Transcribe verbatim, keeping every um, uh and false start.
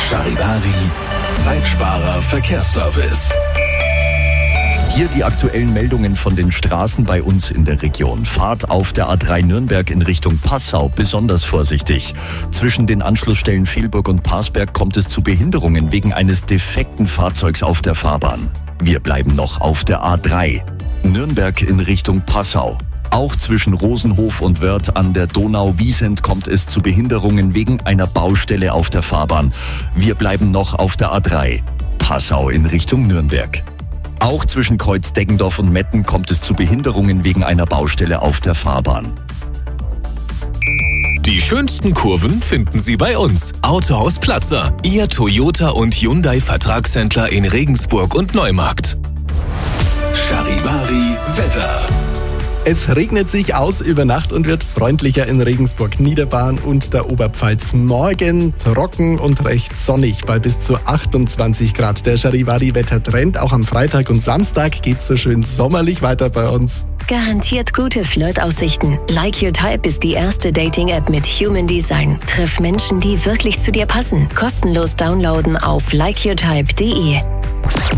Charivari, Zeitsparer Verkehrsservice. Hier die aktuellen Meldungen von den Straßen bei uns in der Region. Fahrt auf der A drei Nürnberg in Richtung Passau besonders vorsichtig. Zwischen den Anschlussstellen Vielburg und Parsberg kommt es zu Behinderungen wegen eines defekten Fahrzeugs auf der Fahrbahn. Wir bleiben noch auf der A drei. Nürnberg in Richtung Passau. Auch zwischen Rosenhof und Wörth an der Donau-Wiesent kommt es zu Behinderungen wegen einer Baustelle auf der Fahrbahn. Wir bleiben noch auf der A drei. Passau in Richtung Nürnberg. Auch zwischen Kreuz Deggendorf und Metten kommt es zu Behinderungen wegen einer Baustelle auf der Fahrbahn. Die schönsten Kurven finden Sie bei uns. Autohaus Platzer, Ihr Toyota und Hyundai Vertragshändler in Regensburg und Neumarkt. Charivari Wetter. Es regnet sich aus über Nacht und wird freundlicher in Regensburg, Niederbayern und der Oberpfalz. Morgen trocken und recht sonnig bei bis zu achtundzwanzig Grad. Der Charivari-Wettertrend auch am Freitag und Samstag geht so schön sommerlich weiter bei uns. Garantiert gute Flirtaussichten. Like Your Type ist die erste Dating-App mit Human Design. Triff Menschen, die wirklich zu dir passen. Kostenlos downloaden auf like your type punkt de.